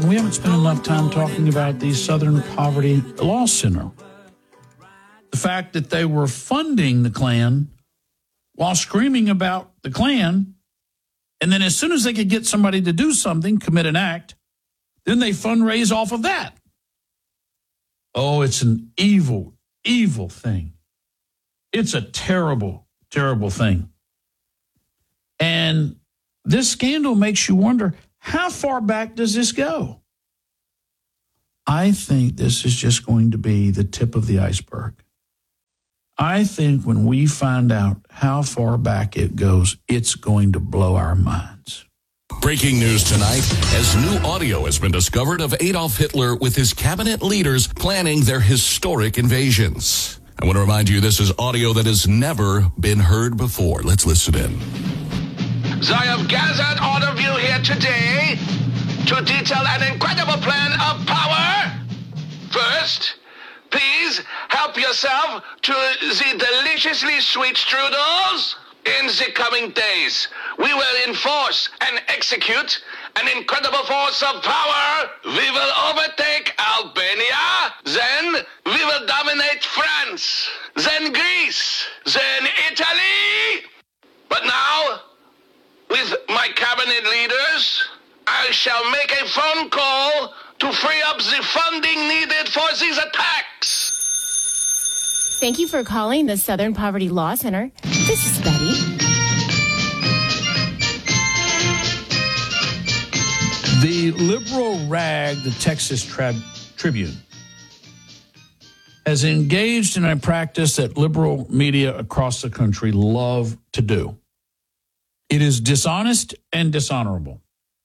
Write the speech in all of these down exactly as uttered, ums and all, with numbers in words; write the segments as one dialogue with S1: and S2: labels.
S1: we haven't spent enough time talking about the Southern Poverty Law Center. The fact that they were funding the Klan while screaming about the Klan, and then as soon as they could get somebody to do something, commit an act, then they fundraise off of that. Oh, it's an evil, evil thing. It's a terrible, terrible thing. And this scandal makes you wonder, how far back does this go? I think this is just going to be the tip of the iceberg. I think when we find out how far back it goes, it's going to blow our minds.
S2: Breaking news tonight, as new audio has been discovered of Adolf Hitler with his cabinet leaders planning their historic invasions. I want to remind you this is audio that has never been heard before. Let's listen in.
S3: I have gathered all of you here today to detail an incredible plan of power. First, please help yourself to the deliciously sweet strudels. In the coming days, we will enforce and execute an incredible force of power. We will overtake Albania, then we will dominate France, then Greece, then Italy. But now, with my cabinet leaders, I shall make a phone call to free up the funding needed for these attacks.
S4: Thank you for calling the Southern Poverty Law Center. This is Betty.
S1: The liberal rag, the Texas Tra- Tribune, has engaged in a practice that liberal media across the country love to do. It is dishonest and dishonorable.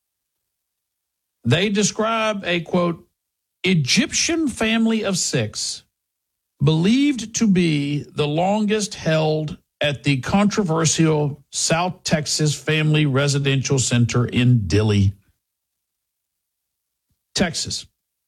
S1: They describe a, quote, Egyptian family of six believed to be the longest held at the controversial South Texas Family Residential Center in Dilley, Texas.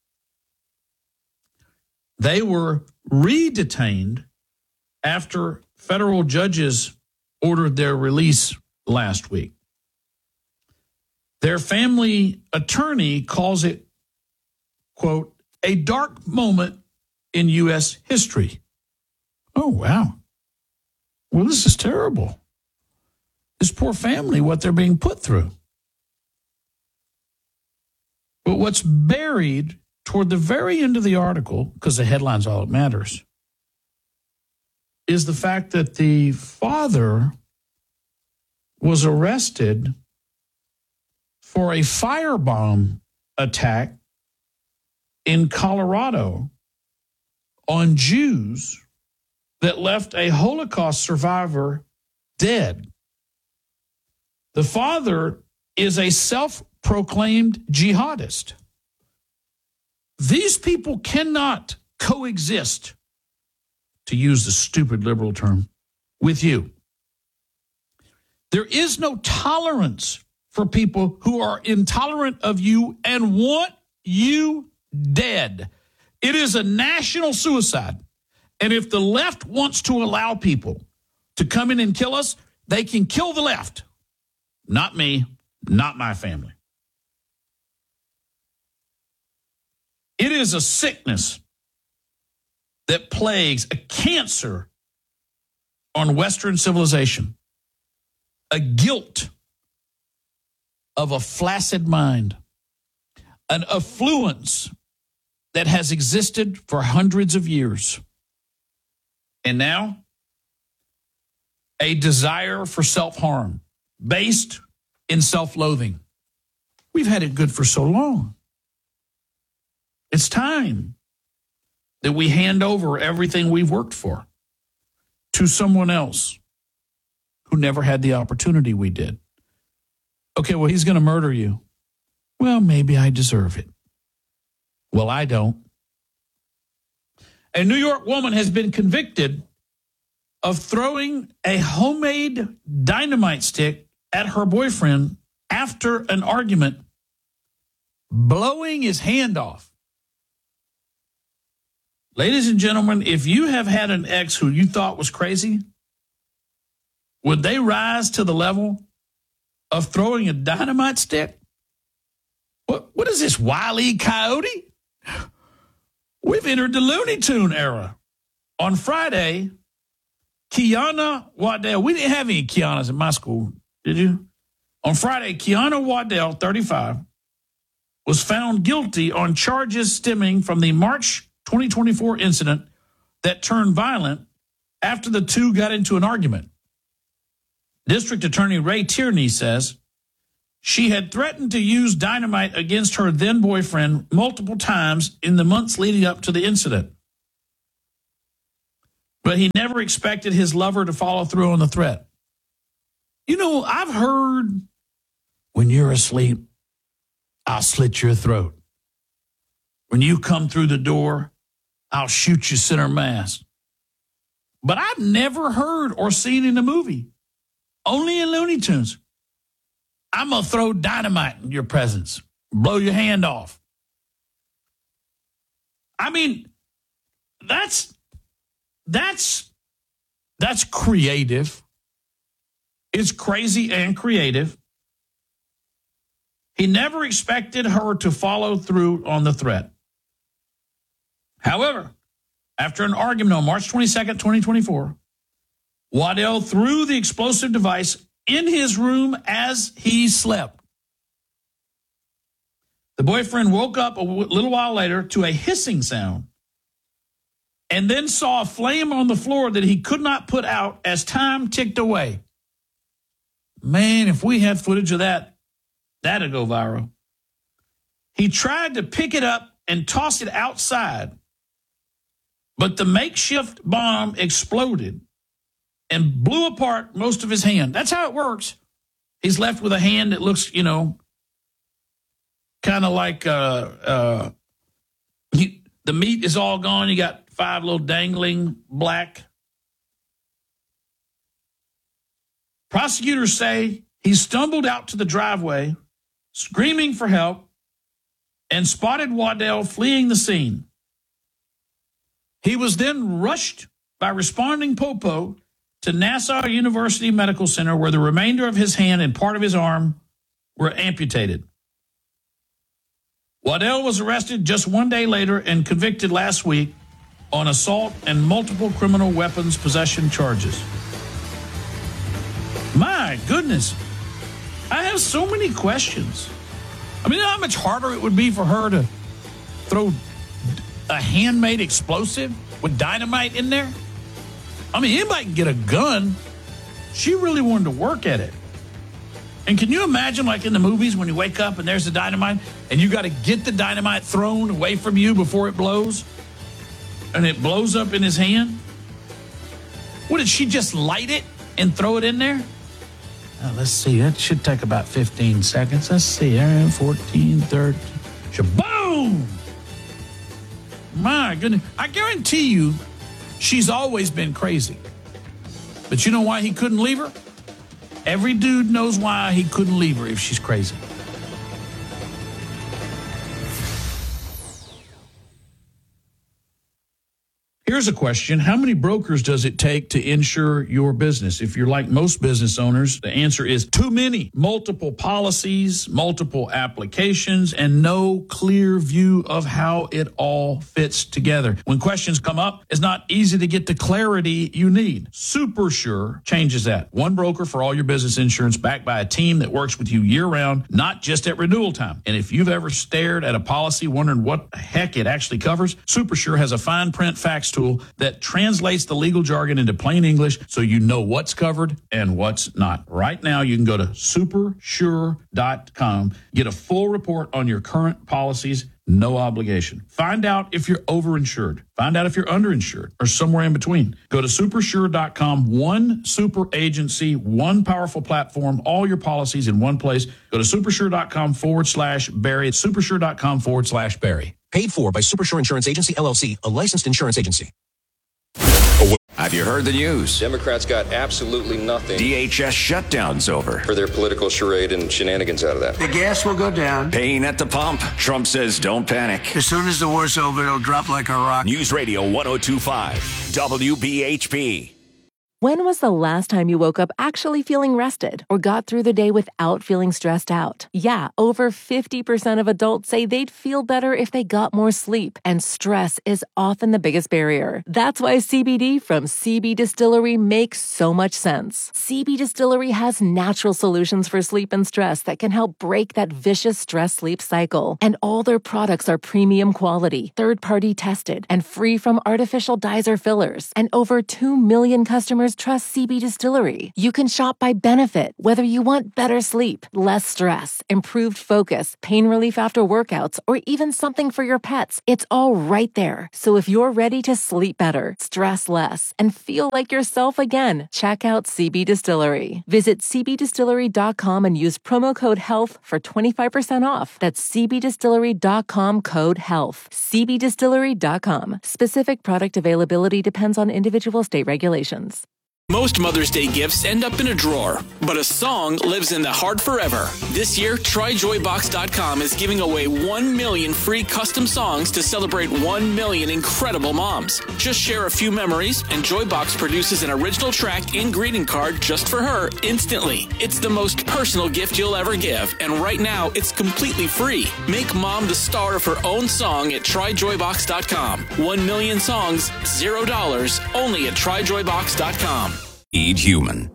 S1: They were re-detained after federal judges ordered their release last week. Their family attorney calls it, quote, a dark moment in U S history. Oh, wow. Well, this is terrible. This poor family, what they're being put through. But what's buried toward the very end of the article, because the headline's all that matters, is the fact that the father was arrested for a firebomb attack in Colorado on Jews that left a Holocaust survivor dead. The father is a self-proclaimed jihadist. These people cannot coexist, to use the stupid liberal term, with you. There is no tolerance for people who are intolerant of you and want you dead. It is a national suicide. And if the left wants to allow people to come in and kill us, they can kill the left. Not me, not my family. It is a sickness that plagues, a cancer on Western civilization, a guilt of a flaccid mind, an affluence that has existed for hundreds of years. And now, a desire for self-harm based in self-loathing. We've had it good for so long. It's time that we hand over everything we've worked for to someone else who never had the opportunity we did. Okay, well, he's going to murder you. Well, maybe I deserve it. Well, I don't. A New York woman has been convicted of throwing a homemade dynamite stick at her boyfriend after an argument, blowing his hand off. Ladies and gentlemen, if you have had an ex who you thought was crazy, would they rise to the level of throwing a dynamite stick? What, what is this, Wile E. Coyote? We've entered the Looney Tune era. On Friday, Kiana Waddell, we didn't have any Kianas in my school, did you? On Friday, Kiana Waddell, thirty-five, was found guilty on charges stemming from the March twenty twenty-four incident that turned violent after the two got into an argument. District Attorney Ray Tierney says she had threatened to use dynamite against her then-boyfriend multiple times in the months leading up to the incident. But he never expected his lover to follow through on the threat. You know, I've heard, when you're asleep, I'll slit your throat. When you come through the door, I'll shoot you center mass. But I've never heard or seen in a movie, only in Looney Tunes, I'm going to throw dynamite in your presence, blow your hand off. I mean, that's, that's, that's creative. It's crazy and creative. He never expected her to follow through on the threat. However, after an argument on March twenty-second, twenty twenty-four, Waddell threw the explosive device in his room as he slept. The boyfriend woke up a little while later to a hissing sound and then saw a flame on the floor that he could not put out as time ticked away. Man, if we had footage of that, that'd go viral. He tried to pick it up and toss it outside, but the makeshift bomb exploded and blew apart most of his hand. That's how it works. He's left with a hand that looks, you know, kind of like uh, uh, he, the meat is all gone. You got five little dangling black. Prosecutors say he stumbled out to the driveway, screaming for help, and spotted Waddell fleeing the scene. He was then rushed by responding popo to Nassau University Medical Center, where the remainder of his hand and part of his arm were amputated. Waddell was arrested just one day later and convicted last week on assault and multiple criminal weapons possession charges. My goodness, I have so many questions. I mean, you know how much harder it would be for her to throw a handmade explosive with dynamite in there? I mean, anybody can get a gun. She really wanted to work at it. And can you imagine, like in the movies, when you wake up and there's the dynamite, and you got to get the dynamite thrown away from you before it blows, and it blows up in his hand? What, did she just light it and throw it in there? Oh, let's see. That should take about fifteen seconds. Let's see. fourteen, thirteen. Shaboom! My goodness. I guarantee you, she's always been crazy. But you know why he couldn't leave her? Every dude knows why he couldn't leave her if she's crazy. Here's a question. How many brokers does it take to insure your business? If you're like most business owners, the answer is too many. Multiple policies, multiple applications, and no clear view of how it all fits together. When questions come up, it's not easy to get the clarity you need. SuperSure changes that. One broker for all your business insurance, backed by a team that works with you year-round, not just at renewal time. And if you've ever stared at a policy wondering what the heck it actually covers, SuperSure has a fine print facts tool that translates the legal jargon into plain English so you know what's covered and what's not. Right now, you can go to super sure dot com, get a full report on your current policies, no obligation. Find out if you're overinsured. Find out if you're underinsured or somewhere in between. Go to super sure dot com, one super agency, one powerful platform, all your policies in one place. Go to super sure dot com forward slash Barry. It's super sure dot com forward slash Barry.
S5: Paid for by SuperSure Insurance Agency, L L C, a licensed insurance agency.
S6: Have you heard the news?
S7: Democrats got absolutely nothing.
S6: D H S shutdown's over.
S7: For their political charade and shenanigans out of that.
S8: The gas will go down.
S6: Pain at the pump. Trump says don't panic.
S8: As soon as the war's over, it'll drop like a rock.
S6: News Radio one oh two point five, W B H P.
S8: When was the last time you woke up actually feeling rested or got through the day without feeling stressed out? Yeah, over fifty percent of adults say they'd feel better if they got more sleep, and stress is often the biggest barrier. That's why C B D from C B Distillery makes so much sense. C B Distillery has natural solutions for sleep and stress that can help break that vicious stress-sleep cycle. And all their products are premium quality, third-party tested, and free from artificial dyes or fillers. And over two million customers trust C B Distillery. You can shop by benefit, whether you want better sleep, less stress, improved focus, pain relief after workouts, or even something for your pets. It's all right there. So if you're ready to sleep better, stress less, and feel like yourself again, check out C B Distillery. Visit c b distillery dot com and use promo code HEALTH for twenty-five percent off. That's c b distillery dot com code HEALTH. c b distillery dot com. Specific product availability depends on individual state regulations.
S9: Most Mother's Day gifts end up in a drawer, but a song lives in the heart forever. This year, try joy box dot com is giving away one million free custom songs to celebrate one million incredible moms. Just share a few memories, and Joybox produces an original track and greeting card just for her instantly. It's the most personal gift you'll ever give, and right now, it's completely free. Make mom the star of her own song at try joy box dot com. One million songs, zero dollars, only at try joy box dot com.
S6: Eat human.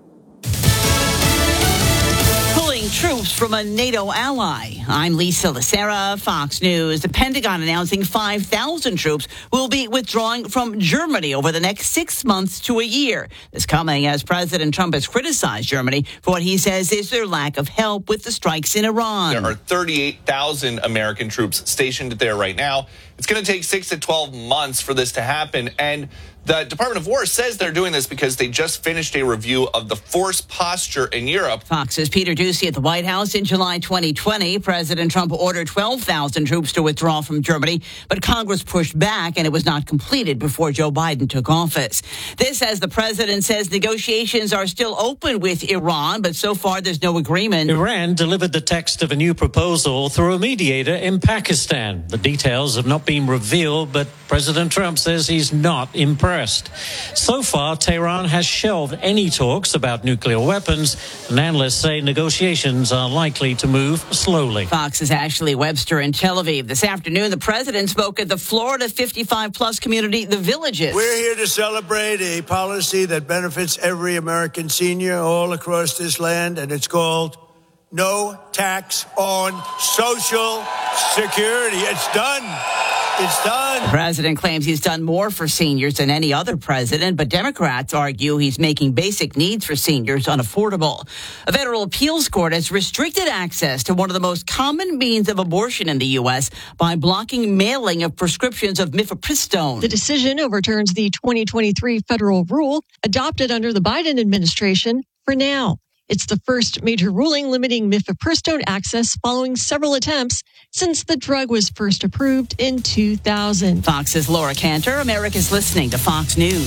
S10: Pulling troops from a NATO ally. I'm Lisa Lacera, Fox News. The Pentagon announcing five thousand troops will be withdrawing from Germany over the next six months to a year. This coming as President Trump has criticized Germany for what he says is their lack of help with the strikes in Iran.
S11: There are thirty-eight thousand American troops stationed there right now. It's going to take six to twelve months for this to happen. And the Department of War says they're doing this because they just finished a review of the force posture in Europe.
S10: Fox's Peter Doocy at the White House. In July twenty twenty, President Trump ordered twelve thousand troops to withdraw from Germany, but Congress pushed back and it was not completed before Joe Biden took office. This, as the president says, negotiations are still open with Iran, but so far there's no agreement.
S12: Iran delivered the text of a new proposal through a mediator in Pakistan. The details have not been revealed, but President Trump says he's not impressed. So far, Tehran has shelved any talks about nuclear weapons, and analysts say negotiations are likely to move slowly.
S10: Fox's Ashley Webster in Tel Aviv. This afternoon, the president spoke at the Florida fifty-five plus community, The Villages.
S13: We're here to celebrate a policy that benefits every American senior all across this land, and it's called No Tax on Social Security. It's done. It's done.
S10: The president claims he's done more for seniors than any other president, but Democrats argue he's making basic needs for seniors unaffordable. A federal appeals court has restricted access to one of the most common means of abortion in the U S by blocking mailing of prescriptions of mifepristone.
S14: The decision overturns the twenty twenty-three federal rule adopted under the Biden administration for now. It's the first major ruling limiting mifepristone access following several attempts since the drug was first approved in two thousand.
S10: Fox's Laura Cantor. America's listening to Fox News.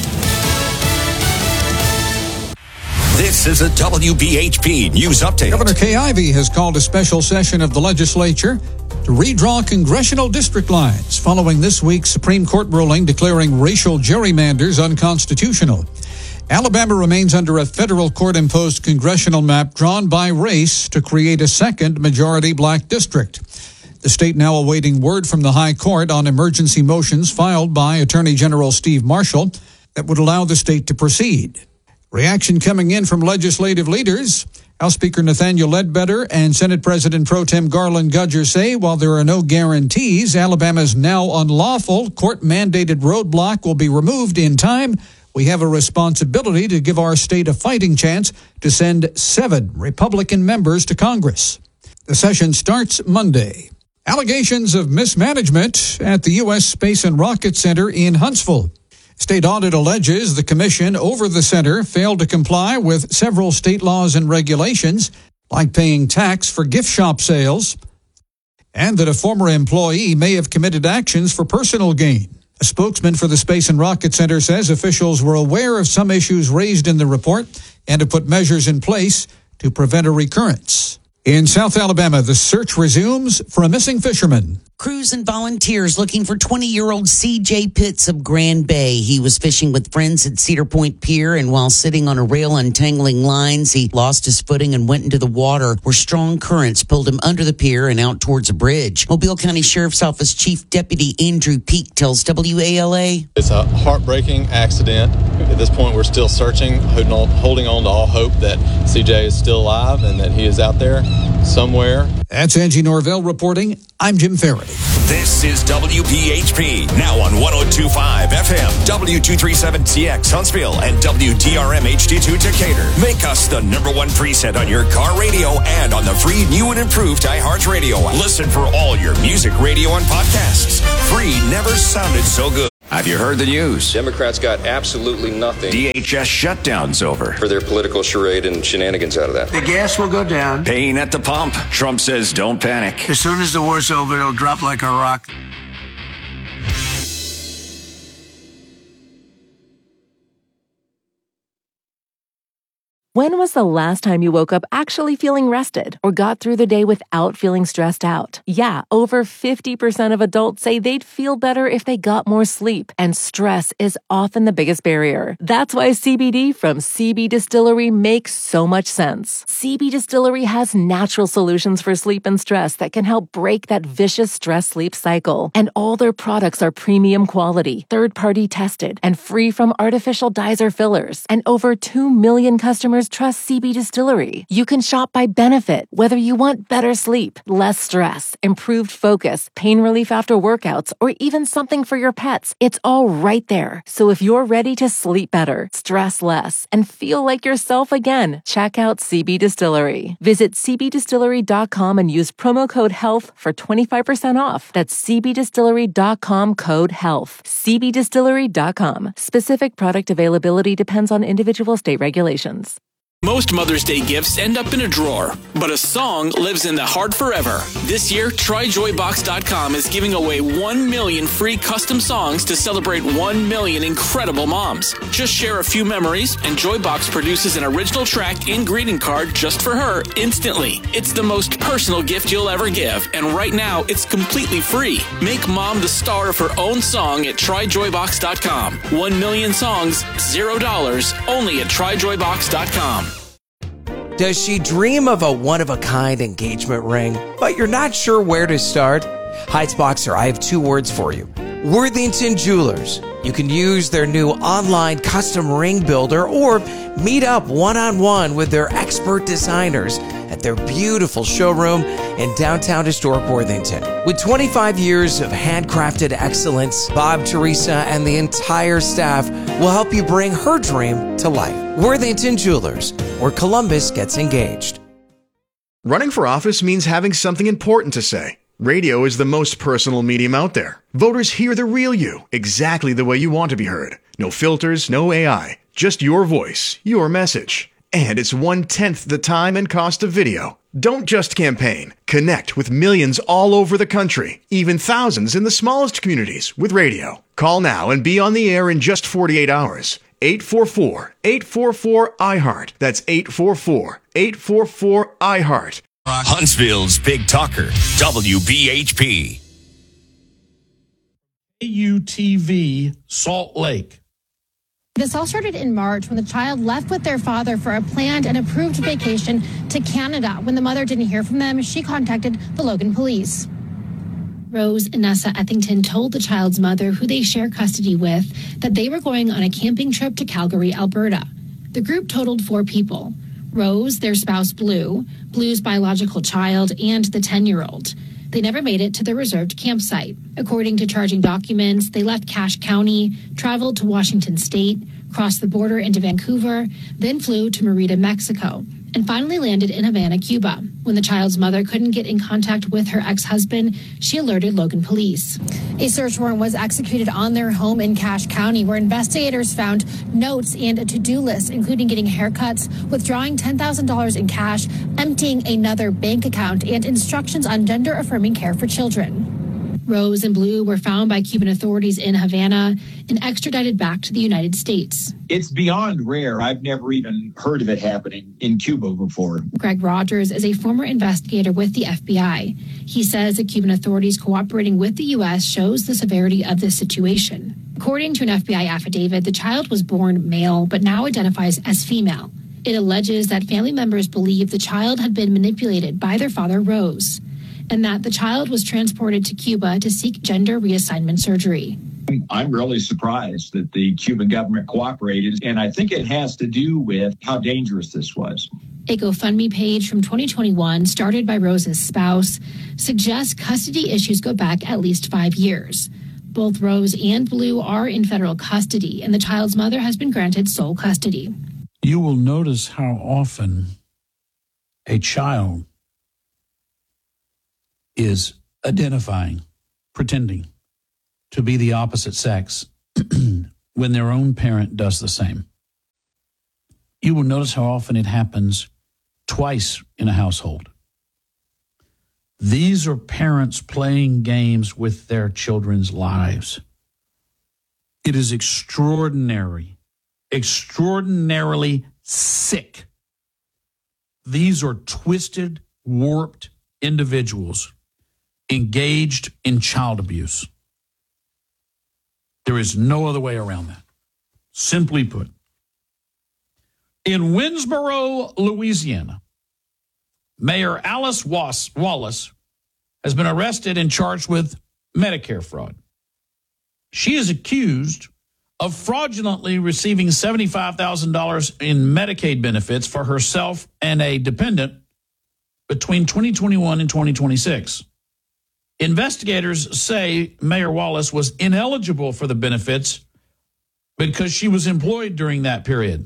S6: This is a W B H P News Update.
S15: Governor Kay Ivey has called a special session of the legislature to redraw congressional district lines following this week's Supreme Court ruling declaring racial gerrymanders unconstitutional. Alabama remains under a federal court-imposed congressional map drawn by race to create a second majority black district. The state now awaiting word from the High Court on emergency motions filed by Attorney General Steve Marshall that would allow the state to proceed. Reaction coming in from legislative leaders. House Speaker Nathaniel Ledbetter and Senate President Pro Tem Garland Gudger say while there are no guarantees, Alabama's now unlawful court-mandated roadblock will be removed in time. We have a responsibility to give our state a fighting chance to send seven Republican members to Congress. The session starts Monday. Allegations of mismanagement at the U S Space and Rocket Center in Huntsville. State audit alleges the commission over the center failed to comply with several state laws and regulations, like paying tax for gift shop sales, and that a former employee may have committed actions for personal gain. A spokesman for the Space and Rocket Center says officials were aware of some issues raised in the report and have put measures in place to prevent a recurrence. In South Alabama, the search resumes for a missing fisherman.
S16: Crews and volunteers looking for twenty-year-old C J Pitts of Grand Bay. He was fishing with friends at Cedar Point Pier, and while sitting on a rail untangling lines, he lost his footing and went into the water, where strong currents pulled him under the pier and out towards a bridge. Mobile County Sheriff's Office Chief Deputy Andrew Peak tells W A L A.
S17: It's a heartbreaking accident. At this point, we're still searching, holding on, holding on to all hope that C J is still alive and that he is out there somewhere.
S15: That's Angie Norvell reporting. I'm Jim Faraday.
S6: This is W P H P, now on one oh two point five F M, W two thirty-seven T X Huntsville, and W D R M H D two Decatur. Make us the number one preset on your car radio and on the free new and improved iHeartRadio app. Listen for all your music, radio, and podcasts. Free never sounded so good.
S7: Have you heard the news? Democrats got absolutely nothing.
S6: D H S shutdown's over.
S7: For their political charade and shenanigans out of that.
S13: The gas will go down.
S6: Pain at the pump. Trump says don't panic.
S13: As soon as the war's over, it'll drop like a rock.
S8: When was the last time you woke up actually feeling rested or got through the day without feeling stressed out? Yeah, over fifty percent of adults say they'd feel better if they got more sleep, and stress is often the biggest barrier. That's why C B D from C B Distillery makes so much sense. C B Distillery has natural solutions for sleep and stress that can help break that vicious stress-sleep cycle. And all their products are premium quality, third-party tested, and free from artificial dyes or fillers. And over two million customers trust C B Distillery. You can shop by benefit, whether you want better sleep, less stress, improved focus, pain relief after workouts, or even something for your pets. It's all right there. So if you're ready to sleep better, stress less, and feel like yourself again, check out C B Distillery. Visit c b distillery dot com and use promo code HEALTH for twenty-five percent off. That's c b distillery dot com code HEALTH. c b distillery dot com. Specific product availability depends on individual state regulations.
S9: Most Mother's Day gifts end up in a drawer, but a song lives in the heart forever. This year, try joy box dot com is giving away one million free custom songs to celebrate one million incredible moms. Just share a few memories, and Joybox produces an original track and greeting card just for her instantly. It's the most personal gift you'll ever give, and right now, it's completely free. Make mom the star of her own song at try joy box dot com. One million songs, zero dollars, only at try joy box dot com.
S18: Does she dream of a one-of-a-kind engagement ring, but you're not sure where to start? Heights Boxer, I have two words for you. Worthington Jewelers. You can use their new online custom ring builder or meet up one-on-one with their expert designers at their beautiful showroom in downtown historic Worthington. With twenty-five years of handcrafted excellence, Bob, Teresa, and the entire staff will help you bring her dream to life. Worthington Jewelers, where Columbus gets engaged.
S19: Running for office means having something important to say. Radio is the most personal medium out there. Voters hear the real you, exactly the way you want to be heard. No filters, no A I, just your voice, your message. And it's one-tenth the time and cost of video. Don't just campaign. Connect with millions all over the country, even thousands in the smallest communities with radio. Call now and be on the air in just forty-eight hours. eight four four, eight four four, I heart. That's eight four four, eight four four, I heart.
S6: Huntsville's Big Talker, W B H P.
S1: A U T V, Salt Lake.
S20: This all started in March when the child left with their father for a planned and approved vacation to Canada. When the mother didn't hear from them, she contacted the Logan police.
S21: Rose Inessa Ethington told the child's mother, who they share custody with, that they were going on a camping trip to Calgary, Alberta. The group totaled four people: Rose, their spouse Blue, Blue's biological child, and the ten-year-old. They never made it to the reserved campsite. According to charging documents, they left Cache County, traveled to Washington State, crossed the border into Vancouver, then flew to Merida, Mexico, and finally landed in Havana, Cuba. When the child's mother couldn't get in contact with her ex-husband, she alerted Logan police.
S20: A search warrant was executed on their home in Cache County, where investigators found notes and a to-do list, including getting haircuts, withdrawing ten thousand dollars in cash, emptying another bank account, and instructions on gender-affirming care for children.
S21: Rose and Blue were found by Cuban authorities in Havana and extradited back to the United States.
S2: It's beyond rare. I've never even heard of it happening in Cuba before.
S21: Greg Rogers is a former investigator with the F B I. He says the Cuban authorities cooperating with the U S shows the severity of this situation. According to an F B I affidavit, the child was born male but now identifies as female. It alleges that family members believe the child had been manipulated by their father, Rose, and that the child was transported to Cuba to seek gender reassignment surgery.
S2: I'm really surprised that the Cuban government cooperated, and I think it has to do with how dangerous this was.
S21: A GoFundMe page from twenty twenty-one, started by Rose's spouse, suggests custody issues go back at least five years. Both Rose and Blue are in federal custody, and the child's mother has been granted sole custody.
S1: You will notice how often a child is identifying, pretending to be the opposite sex when their own parent does the same. You will notice how often it happens twice in a household. These are parents playing games with their children's lives. It is extraordinary, extraordinarily sick. These are twisted, warped individuals engaged in child abuse. There is no other way around that. Simply put, in Winsboro, Louisiana, Mayor Alice Wallace has been arrested and charged with Medicare fraud. She is accused of fraudulently receiving seventy-five thousand dollars in Medicaid benefits for herself and a dependent between twenty twenty-one and twenty twenty-six. Investigators say Mayor Wallace was ineligible for the benefits because she was employed during that period.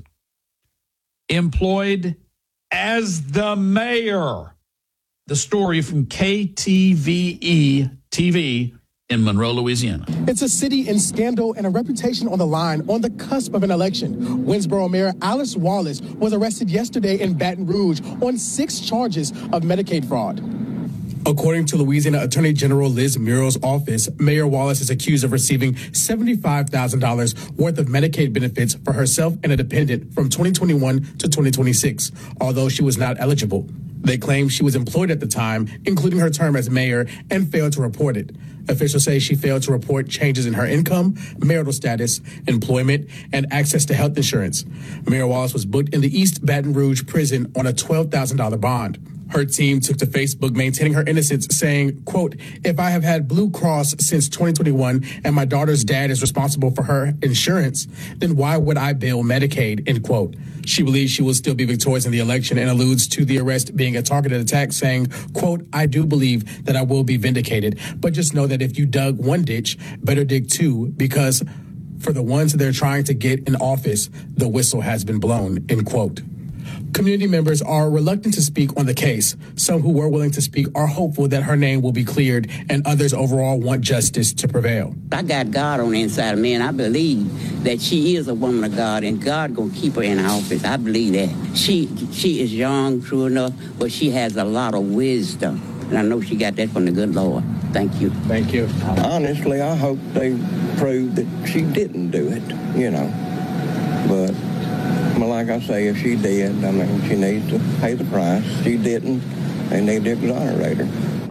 S1: Employed as the mayor. The story from K T V E T V in Monroe, Louisiana.
S22: It's a city in scandal and a reputation on the line on the cusp of an election. Winsboro Mayor Alice Wallace was arrested yesterday in Baton Rouge on six charges of Medicaid fraud. According to Louisiana Attorney General Liz Murrow's office, Mayor Wallace is accused of receiving seventy-five thousand dollars worth of Medicaid benefits for herself and a dependent from twenty twenty-one to twenty twenty-six, although she was not eligible. They claim she was employed at the time, including her term as mayor, and failed to report it. Officials say she failed to report changes in her income, marital status, employment, and access to health insurance. Mayor Wallace was booked in the East Baton Rouge prison on a twelve thousand dollars bond. Her team took to Facebook maintaining her innocence, saying, quote, "If I have had Blue Cross since twenty twenty-one and my daughter's dad is responsible for her insurance, then why would I bill Medicaid?" End quote. She believes she will still be victorious in the election and alludes to the arrest being a targeted attack, saying, quote, "I do believe that I will be vindicated, but just know that if you dug one ditch, better dig two, because for the ones they're trying to get in office, the whistle has been blown," end quote. Community members are reluctant to speak on the case. Some who were willing to speak are hopeful that her name will be cleared, and others overall want justice to prevail.
S23: I got God on the inside of me, and I believe that she is a woman of God, and God gonna keep her in office. I believe that. She she is young, true enough, but she has a lot of wisdom, and I know she got that from the good Lord. Thank you.
S22: Thank you.
S24: Honestly, I hope they prove that she didn't do it, you know, but... Well, like I say, if she did, I mean, she needs to pay the price. She didn't. They need to exonerate her.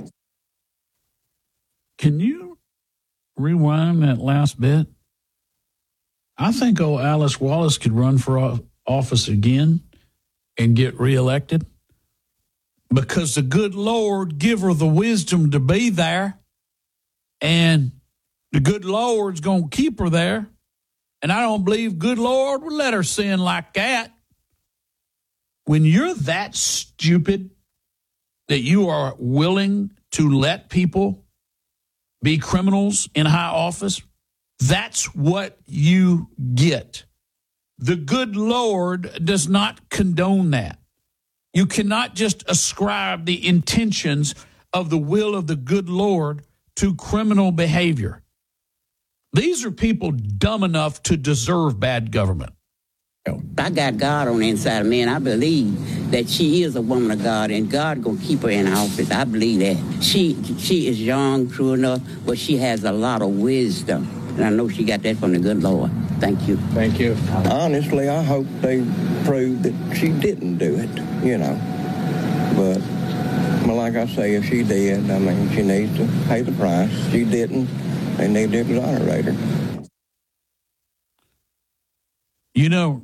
S1: Can you rewind that last bit? I think old Alice Wallace could run for office again and get reelected because the good Lord give her the wisdom to be there, and the good Lord's going to keep her there. And I don't believe good Lord would let her sin like that. When you're that stupid that you are willing to let people be criminals in high office, that's what you get. The good Lord does not condone that. You cannot just ascribe the intentions of the will of the good Lord to criminal behavior. These are people dumb enough to deserve bad government.
S23: I got God on the inside of me, and I believe that she is a woman of God, and God gonna keep her in office. I believe that. She she is young, true enough, but she has a lot of wisdom, and I know she got that from the good Lord. Thank you.
S24: Thank you. Honestly, I hope they prove that she didn't do it, you know. But, well, like I say, if she did, I mean, she needs to pay the price. She didn't. They need to exonerate her.
S1: You know,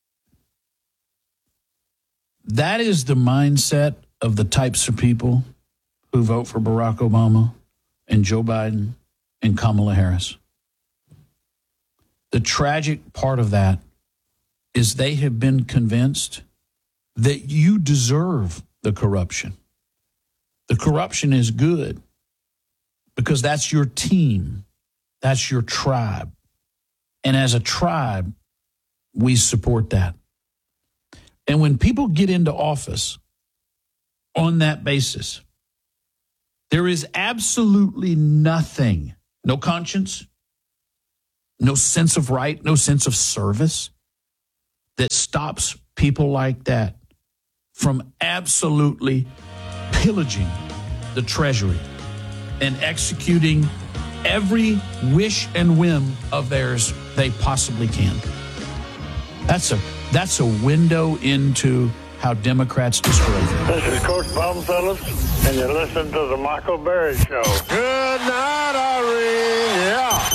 S1: that is the mindset of the types of people who vote for Barack Obama and Joe Biden and Kamala Harris. The tragic part of that is they have been convinced that you deserve the corruption. The corruption is good because that's your team. That's your tribe. And as a tribe, we support that. And when people get into office on that basis, there is absolutely nothing, no conscience, no sense of right, no sense of service that stops people like that from absolutely pillaging the treasury and executing every wish and whim of theirs they possibly can. That's a that's a window into how Democrats destroy them.
S3: This is Coach Bob Phillips, and you're listening to the Michael Berry Show. Good night, Irene. Yeah.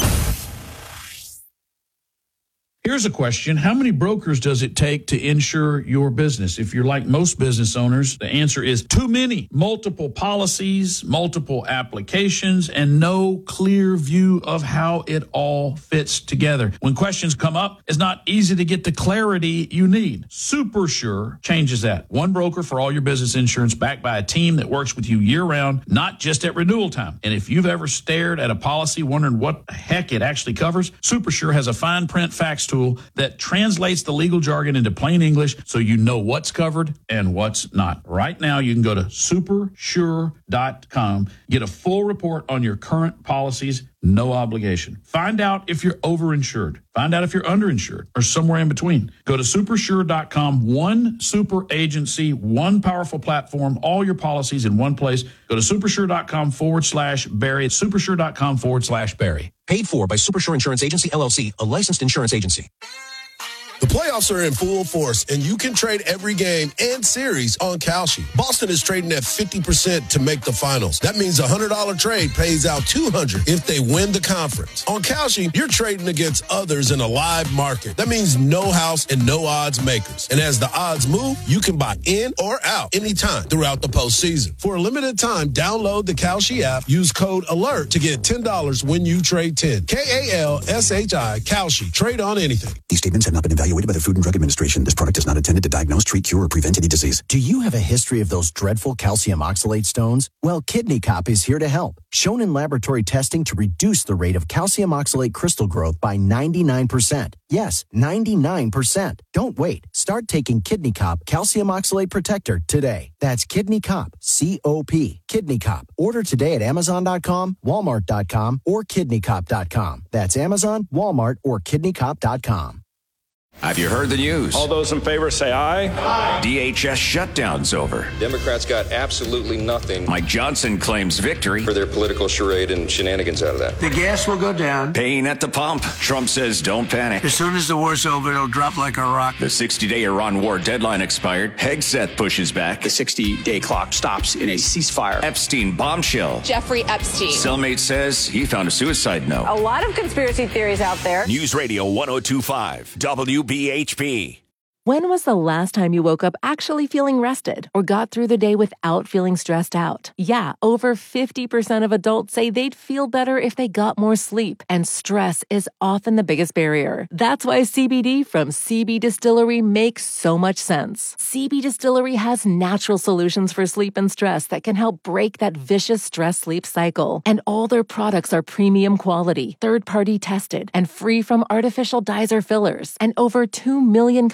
S1: Here's a question. How many brokers does it take to insure your business? If you're like most business owners, the answer is too many. Multiple policies, multiple applications, and no clear view of how it all fits together. When questions come up, it's not easy to get the clarity you need. SuperSure changes that. One broker for all your business insurance, backed by a team that works with you year-round, not just at renewal time. And if you've ever stared at a policy wondering what the heck it actually covers, SuperSure has a fine print fax tool that translates the legal jargon into plain English so you know what's covered and what's not. Right now, you can go to super sure dot com, get a full report on your current policies, no obligation. Find out if you're overinsured. Find out if you're underinsured or somewhere in between. Go to super sure dot com, one super agency, one powerful platform, all your policies in one place. Go to supersure.com forward slash Barry. Supersure.com forward slash Barry.
S4: Paid for by Supersure Insurance Agency, L L C, a licensed insurance agency.
S5: The playoffs are in full force, and you can trade every game and series on Kalshi. Boston is trading at fifty percent to make the finals. That means a one hundred dollars trade pays out two hundred dollars if they win the conference. On Kalshi, you're trading against others in a live market. That means no house and no odds makers. And as the odds move, you can buy in or out anytime throughout the postseason. For a limited time, download the Kalshi app, use code ALERT to get ten dollars when you trade ten. K A L S H I, Kalshi. Trade on anything.
S4: These statements have not been evaluated by the Food and Drug Administration. This product is not intended to diagnose, treat, cure, or prevent any disease.
S11: Do you have a history of those dreadful calcium oxalate stones? Well, Kidney Cop is here to help. Shown in laboratory testing to reduce the rate of calcium oxalate crystal growth by ninety-nine percent. Yes, ninety-nine percent. Don't wait. Start taking Kidney Cop Calcium Oxalate Protector today. That's Kidney Cop, C O P, Kidney Cop. Order today at amazon dot com, walmart dot com, or kidney cop dot com. That's Amazon, Walmart, or kidney cop dot com.
S6: Have you heard the news?
S7: All those in favor say aye.
S6: Aye. D H S shutdown's over.
S7: Democrats got absolutely nothing.
S6: Mike Johnson claims victory
S7: for their political charade and shenanigans out of that.
S13: The gas will go down.
S6: Pain at the pump. Trump says don't panic.
S13: As soon as the war's over, it'll drop like a rock.
S6: The sixty-day Iran war deadline expired. Hegseth pushes back.
S25: The sixty-day clock stops in a ceasefire.
S6: Epstein bombshell.
S26: Jeffrey Epstein.
S6: Cellmate says he found a suicide note.
S26: A lot of conspiracy theories out there.
S6: News Radio one oh two point five, W B H P.
S8: When was the last time you woke up actually feeling rested or got through the day without feeling stressed out? Yeah, over fifty percent of adults say they'd feel better if they got more sleep, and stress is often the biggest barrier. That's why C B D from C B Distillery makes so much sense. C B Distillery has natural solutions for sleep and stress that can help break that vicious stress-sleep cycle. And all their products are premium quality, third-party tested, and free from artificial dyes or fillers. And over two million customers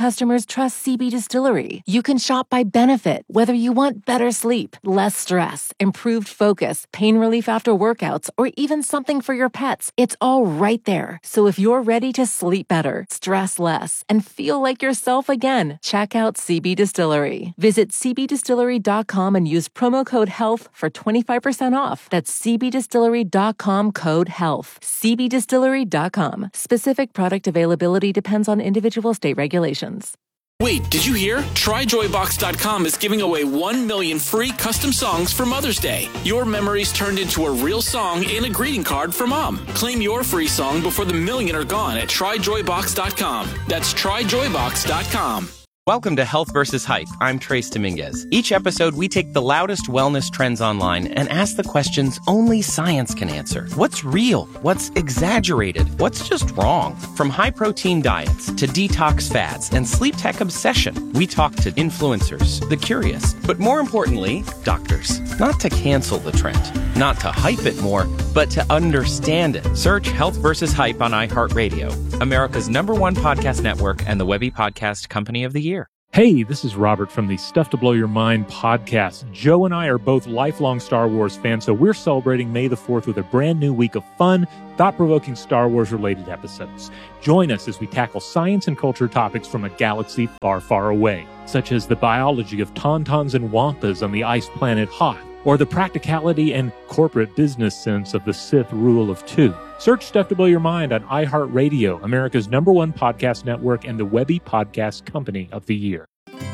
S8: customers trust C B Distillery. You can shop by benefit, whether you want better sleep, less stress, improved focus, pain relief after workouts, or even something for your pets. It's all right there. So if you're ready to sleep better, stress less, and feel like yourself again, check out C B Distillery. Visit c b distillery dot com and use promo code HEALTH for twenty-five percent off. That's c b distillery dot com code HEALTH. c b distillery dot com. Specific product availability depends on individual state regulations.
S9: Wait, did you hear? try joy box dot com is giving away one million free custom songs for Mother's Day. Your memories turned into a real song and a greeting card for Mom. Claim your free song before the million are gone at try joy box dot com. That's try joy box dot com.
S10: Welcome to Health versus Hype. I'm Trace Dominguez. Each episode, we take the loudest wellness trends online and ask the questions only science can answer. What's real? What's exaggerated? What's just wrong? From high-protein diets to detox fads and sleep tech obsession, we talk to influencers, the curious, but more importantly, doctors. Not to cancel the trend, not to hype it more, but to understand it. Search Health versus Hype on iHeartRadio, America's number one podcast network and the Webby Podcast Company of the Year.
S12: Hey, this is Robert from the Stuff to Blow Your Mind podcast. Joe and I are both lifelong Star Wars fans, so we're celebrating May the fourth with a brand new week of fun, thought-provoking Star Wars-related episodes. Join us as we tackle science and culture topics from a galaxy far, far away, such as the biology of tauntauns and wampas on the ice planet Hoth, or the practicality and corporate business sense of the Sith rule of two. Search Stuff to Blow Your Mind on iHeartRadio, America's number one podcast network and the Webby Podcast Company of the Year.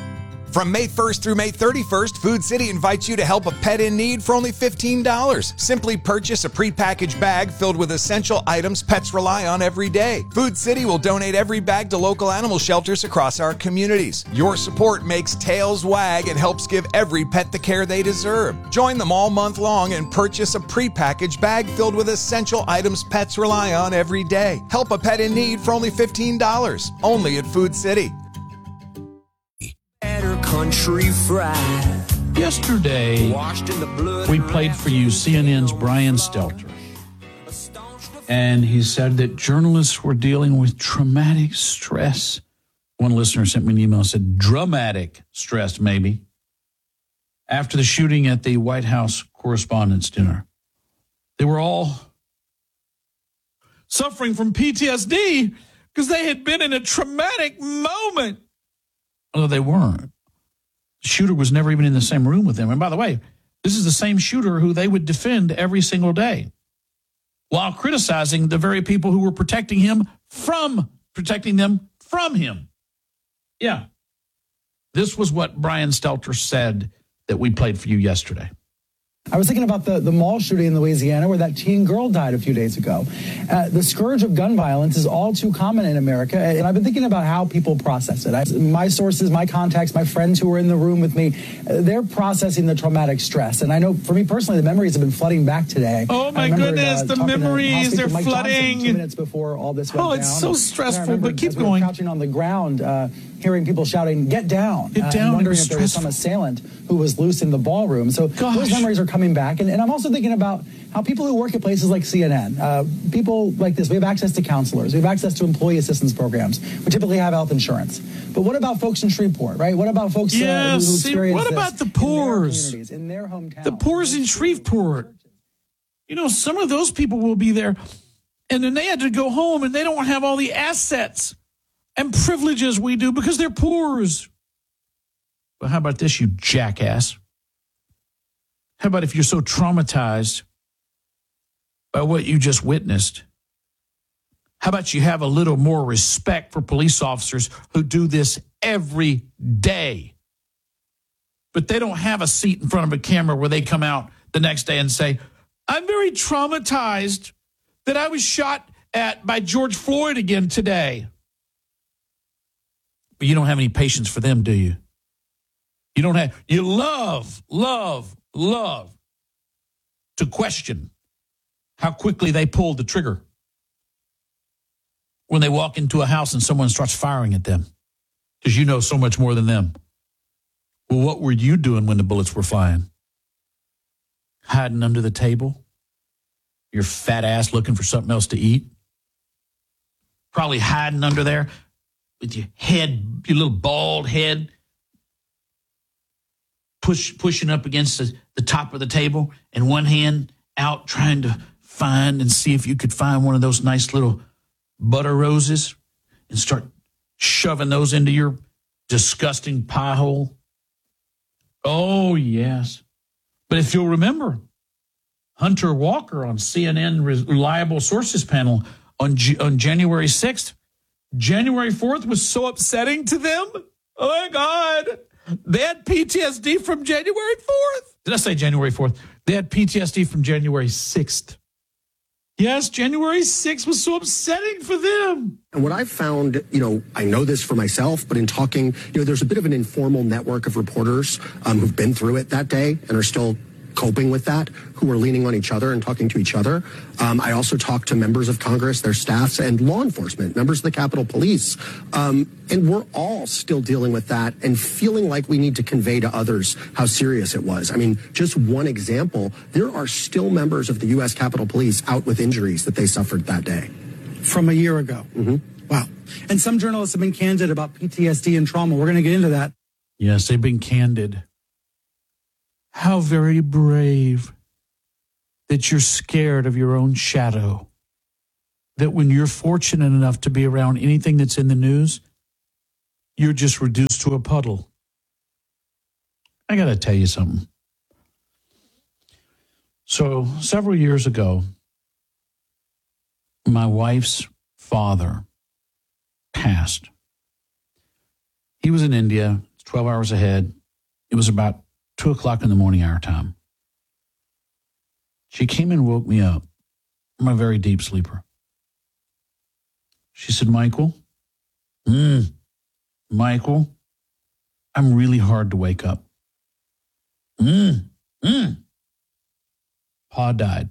S14: From May first through May thirty-first, Food City invites you to help a pet in need for only fifteen dollars. Simply purchase a prepackaged bag filled with essential items pets rely on every day. Food City will donate every bag to local animal shelters across our communities. Your support makes tails wag and helps give every pet the care they deserve. Join them all month long and purchase a prepackaged bag filled with essential items pets rely on every day. Help a pet in need for only fifteen dollars. Only at Food City.
S1: Country fried. Yesterday, we played for you C N N's Brian Stelter. And he said that journalists were dealing with traumatic stress. One listener sent me an email and said, dramatic stress, maybe, after the shooting at the White House Correspondents' Dinner. They were all suffering from P T S D because they had been in a traumatic moment. Although they weren't. The shooter was never even in the same room with them. And by the way, this is the same shooter who they would defend every single day while criticizing the very people who were protecting him from, protecting them from him. Yeah. This was what Brian Stelter said that we played for you yesterday.
S15: I was thinking about the, the mall shooting in Louisiana where that teen girl died a few days ago. Uh, the scourge of gun violence is all too common in America, and I've been thinking about how people process it. I, my sources, my contacts, my friends who were in the room with me, uh, they're processing the traumatic stress. And I know for me personally, the memories have been flooding back today.
S1: Oh, my goodness, uh, the memories, they're
S15: Mike
S1: flooding.
S15: Johnson two minutes before all this went
S1: oh, it's
S15: down.
S1: so stressful, but keep
S15: as we
S1: going.
S15: were crouching on the ground, uh, hearing people shouting, get down.
S1: Get down.
S15: Uh, wondering
S1: if
S15: there was some assailant who was loose in the ballroom. So
S1: Gosh.
S15: those memories are coming back. And, and I'm also thinking about how people who work at places like C N N, uh, people like this, we have access to counselors, we have access to employee assistance programs. We typically have health insurance. But what about folks in Shreveport, right? What about folks
S1: yes,
S15: uh, who, who
S1: see,
S15: experience
S1: what
S15: this
S1: about the poors?
S15: In their, in their hometown?
S1: The poors in Shreveport. You know, some of those people will be there, and then they had to go home, and they don't have all the assets and privileges we do because they're poors. Well, how about this, you jackass? How about if you're so traumatized by what you just witnessed? How about you have a little more respect for police officers who do this every day? But they don't have a seat in front of a camera where they come out the next day and say, I'm very traumatized that I was shot at by George Floyd again today. But you don't have any patience for them, do you? You don't have, you love, love, love to question how quickly they pulled the trigger when they walk into a house and someone starts firing at them because you know so much more than them. Well, what were you doing when the bullets were flying? Hiding under the table? Your fat ass looking for something else to eat? Probably hiding under there, with your head, your little bald head, push pushing up against the, the top of the table, and one hand out trying to find and see if you could find one of those nice little butter roses and start shoving those into your disgusting pie hole. Oh, yes. But if you'll remember, Hunter Walker on C N N Reliable Sources panel on, G- on January sixth, January fourth was so upsetting to them. Oh, my God. They had P T S D from January fourth. Did I say January fourth? They had P T S D from January sixth. Yes, January sixth was so upsetting for them.
S2: And what I've found, you know, I know this for myself, but in talking, you know, there's a bit of an informal network of reporters um, who've been through it that day and are still coping with that, who are leaning on each other and talking to each other. Um, I also talked to members of Congress, their staffs, and law enforcement, members of the Capitol Police. Um, and we're all still dealing with that and feeling like we need to convey to others how serious it was. I mean, just one example, there are still members of the U S Capitol Police out with injuries that they suffered that day.
S15: From a year ago.
S2: Mm-hmm.
S15: Wow. And some journalists have been candid about P T S D and trauma. We're going to get into that.
S1: Yes, they've been candid. How very brave that you're scared of your own shadow. That when you're fortunate enough to be around anything that's in the news, you're just reduced to a puddle. I got to tell you something. So several years ago, my wife's father passed. He was in India, twelve hours ahead. It was about two o'clock in the morning, our time. She came and woke me up. I'm a very deep sleeper. She said, Michael, mm, Michael, I'm really hard to wake up. Mm, mm. Pa died.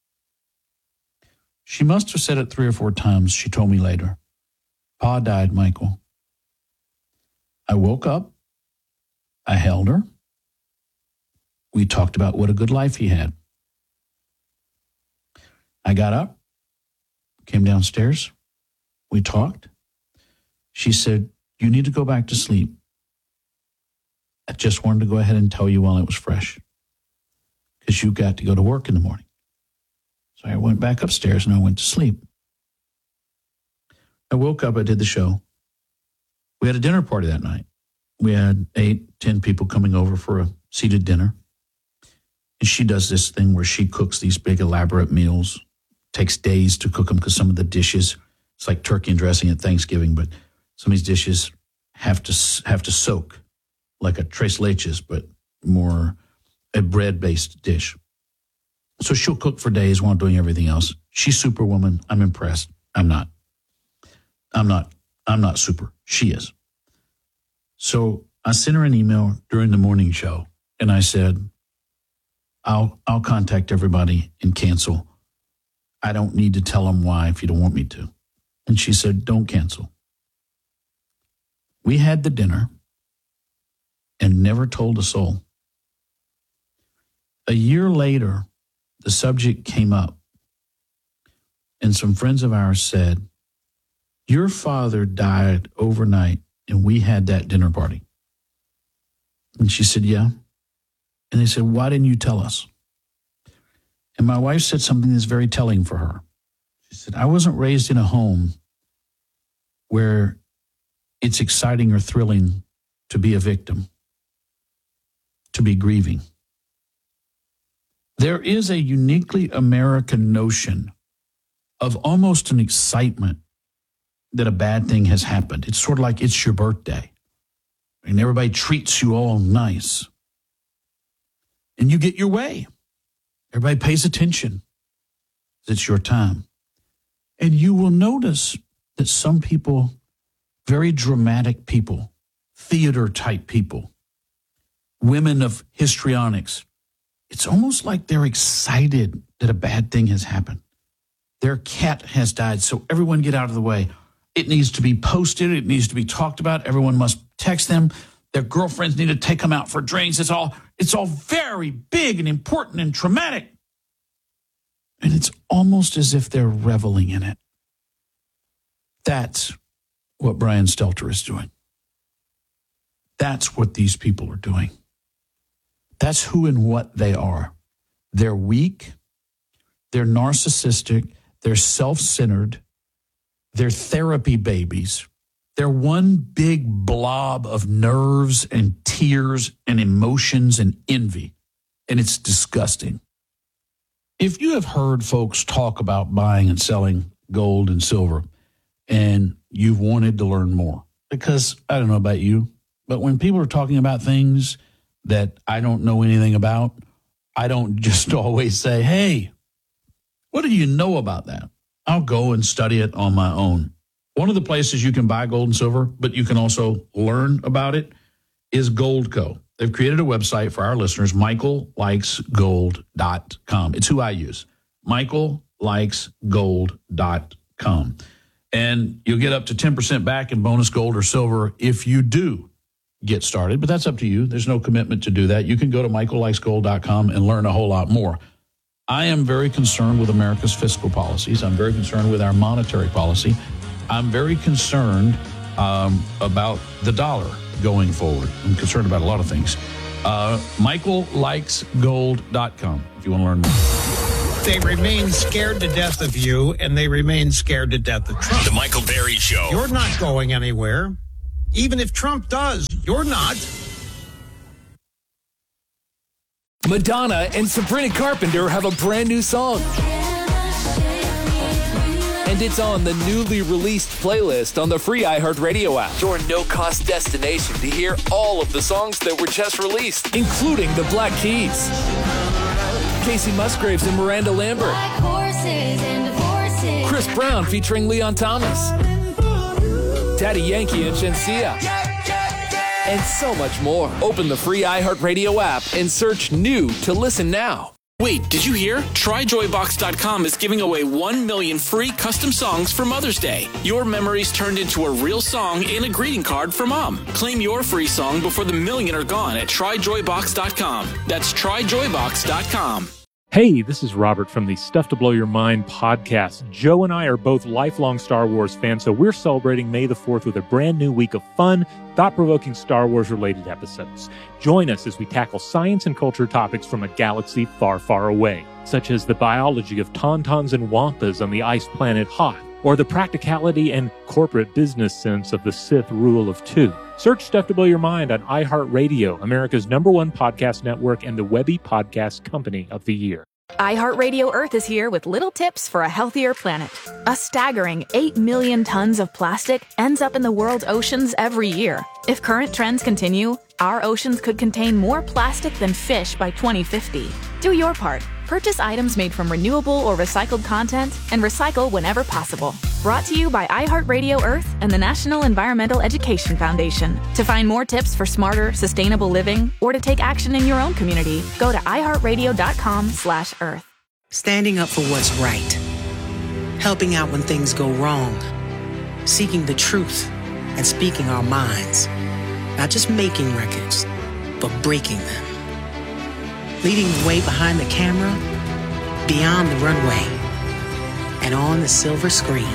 S1: She must have said it three or four times. She told me later. Pa died, Michael. I woke up. I held her. We talked about what a good life he had. I got up, came downstairs. We talked. She said, you need to go back to sleep. I just wanted to go ahead and tell you while it was fresh, because you got to go to work in the morning. So I went back upstairs and I went to sleep. I woke up, I did the show. We had a dinner party that night. We had eight, ten people coming over for a seated dinner. And she does this thing where she cooks these big elaborate meals. Takes days to cook them because some of the dishes, it's like turkey and dressing at Thanksgiving, but some of these dishes have to have to soak like a tres leches, but more a bread-based dish. So she'll cook for days while doing everything else. She's superwoman. I'm impressed. I'm not. I'm not. I'm not super. She is. So I sent her an email during the morning show, and I said, I'll I'll contact everybody and cancel. I don't need to tell them why if you don't want me to. And she said, don't cancel. We had the dinner and never told a soul. A year later, the subject came up, and some friends of ours said, your father died overnight and we had that dinner party. And she said, yeah. And they said, why didn't you tell us? And my wife said something that's very telling for her. She said, I wasn't raised in a home where it's exciting or thrilling to be a victim, to be grieving. There is a uniquely American notion of almost an excitement that a bad thing has happened. It's sort of like it's your birthday, and everybody treats you all nice. And you get your way. Everybody pays attention. It's your time. And you will notice that some people, very dramatic people, theater-type people, women of histrionics, it's almost like they're excited that a bad thing has happened. Their cat has died, so everyone get out of the way. It needs to be posted. It needs to be talked about. Everyone must text them. Their girlfriends need to take them out for drinks. It's all, it's all very big and important and traumatic. And it's almost as if they're reveling in it. That's what Brian Stelter is doing. That's what these people are doing. That's who and what they are. They're weak. They're narcissistic. They're self-centered. They're therapy babies. They're one big blob of nerves and tears and emotions and envy. And it's disgusting. If you have heard folks talk about buying and selling gold and silver and you've wanted to learn more, because I don't know about you, but when people are talking about things that I don't know anything about, I don't just always say, hey, what do you know about that? I'll go and study it on my own. One of the places you can buy gold and silver, but you can also learn about it, is Goldco. They've created a website for our listeners, michael likes gold dot com. It's who I use, michael likes gold dot com. And you'll get up to ten percent back in bonus gold or silver if you do get started, but that's up to you. There's no commitment to do that. You can go to michael likes gold dot com and learn a whole lot more. I am very concerned with America's fiscal policies. I'm very concerned with our monetary policy. I'm very concerned um, about the dollar going forward. I'm concerned about a lot of things. Uh, michael likes gold dot com if you want to learn more.
S16: They remain scared to death of you, and they remain scared to death of Trump.
S6: The Michael Berry Show.
S16: You're not going anywhere. Even if Trump does, you're not.
S17: Madonna and Sabrina Carpenter have a brand new song. And it's on the newly released playlist on the free iHeartRadio app. Your no-cost destination to hear all of the songs that were just released, including the Black Keys, Casey Musgraves and Miranda Lambert, Chris Brown featuring Leon Thomas, Daddy Yankee and Shenseea, and so much more. Open the free iHeartRadio app and search new to listen now.
S9: Wait, did you hear? Try joy box dot com is giving away one million free custom songs for Mother's Day. Your memories turned into a real song and a greeting card for Mom. Claim your free song before the million are gone at try joy box dot com. That's try joy box dot com.
S12: Hey, this is Robert from the Stuff to Blow Your Mind podcast. Joe and I are both lifelong Star Wars fans, so we're celebrating May the fourth with a brand new week of fun, thought-provoking Star Wars-related episodes. Join us as we tackle science and culture topics from a galaxy far, far away, such as the biology of tauntauns and wampas on the ice planet Hoth, or the practicality and corporate business sense of the Sith rule of two. Search Stuff to Blow Your Mind on iHeartRadio, America's number one podcast network and the Webby Podcast Company of the Year.
S18: iHeartRadio Earth is here with little tips for a healthier planet. A staggering eight million tons of plastic ends up in the world's oceans every year. If current trends continue, our oceans could contain more plastic than fish by twenty fifty. Do your part. Purchase items made from renewable or recycled content and recycle whenever possible. Brought to you by iHeartRadio Earth and the National Environmental Education Foundation. To find more tips for smarter, sustainable living or to take action in your own community, go to iHeartRadio.com slash Earth.
S19: Standing up for what's right. Helping out when things go wrong. Seeking the truth and speaking our minds. Not just making records, but breaking them. Leading the way behind the camera, beyond the runway, and on the silver screen.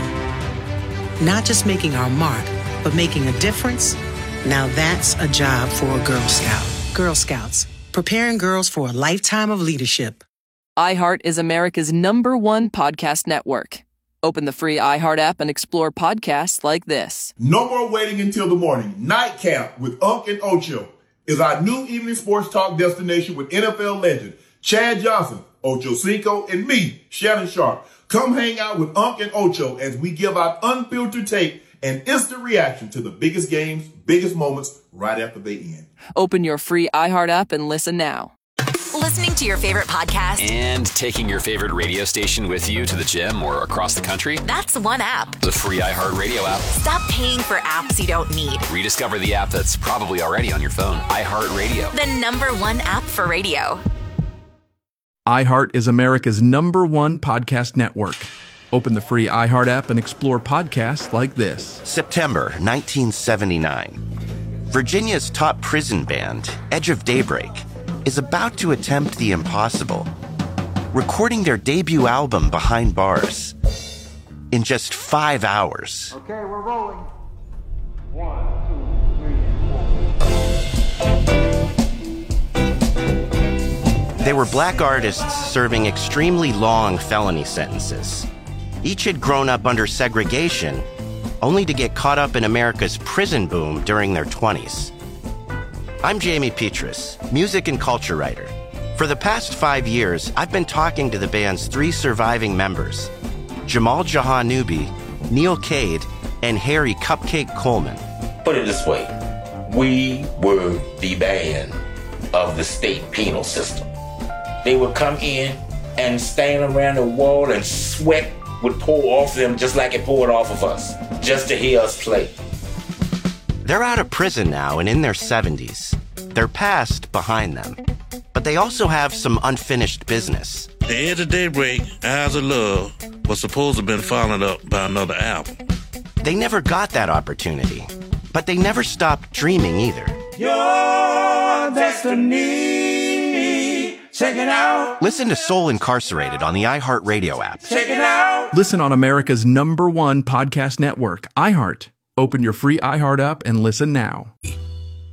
S19: Not just making our mark, but making a difference. Now that's a job for a Girl Scout. Girl Scouts, preparing girls for a lifetime of leadership.
S20: iHeart is America's number one podcast network. Open the free iHeart app and explore podcasts like this.
S21: No more waiting until the morning. Nightcap with Unc and Ocho is our new evening sports talk destination with N F L legend Chad Johnson, Ocho Cinco, and me, Shannon Sharp. Come hang out with Unc and Ocho as we give out unfiltered take and instant reaction to the biggest games, biggest moments right after they end.
S20: Open your free iHeart app and listen now.
S27: Listening to your favorite podcast
S28: and taking your favorite radio station with you to the gym or across the country?
S27: That's one app.
S28: The free iHeartRadio app.
S27: Stop paying for apps you don't need.
S28: Rediscover the app that's probably already on your phone. iHeartRadio.
S27: The number one app for radio.
S29: iHeart is America's number one podcast network. Open the free iHeart app and explore podcasts like this.
S30: September nineteen seventy-nine. Virginia's top prison band, Edge of Daybreak, is about to attempt the impossible, recording their debut album behind bars in just five hours.
S31: Okay, we're rolling.
S30: They were black artists serving extremely long felony sentences. Each had grown up under segregation, only to get caught up in America's prison boom during their twenties. I'm Jamie Petrus, music and culture writer. For the past five years, I've been talking to the band's three surviving members, Jamal Jahanoubi, Neil Cade, and Harry Cupcake Coleman.
S3: Put it this way, we were the band of the state penal system. They would come in and stand around the wall and sweat would pour off them just like it poured off of us, just to hear us play.
S30: They're out of prison now and in their seventies. Their past behind them. But they also have some unfinished business.
S4: The Edge of Daybreak, Eyes of Love, was supposed to have been followed up by another album.
S30: They never got that opportunity, but they never stopped dreaming either.
S3: Your destiny, check it out.
S30: Listen to Soul Incarcerated on the iHeartRadio app.
S3: Check it out.
S29: Listen on America's number one podcast network, iHeart. Open your free iHeart app and listen now.